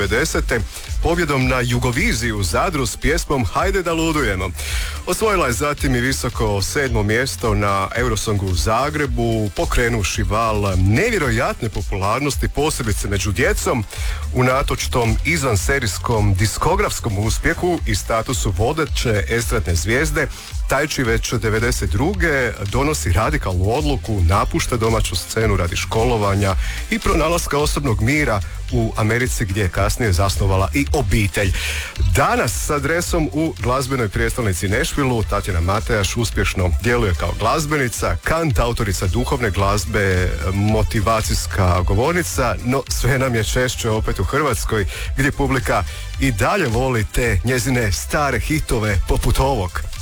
90. pobjedom na Jugoviziji u Zadru s pjesmom Hajde da ludujemo. Osvojila je zatim i visoko 7. mjesto na Eurosongu u Zagrebu, pokrenuši val nevjerojatne popularnosti, posebice među djecom, unatoč tom izvanserijskom diskografskom uspjehu i statusu vodeće estradne zvijezde. Tajči već 92. donosi radikalnu odluku, napušta domaću scenu radi školovanja i pronalaska osobnog mira u Americi, gdje je kasnije zasnovala i obitelj. Danas s adresom u glazbenoj prijestolnici Nashvillu Tatjana Matejaš uspješno djeluje kao glazbenica, autorica duhovne glazbe, motivacijska govornica, no sve nam je češće opet u Hrvatskoj, gdje publika i dalje voli te njezine stare hitove poput ovog.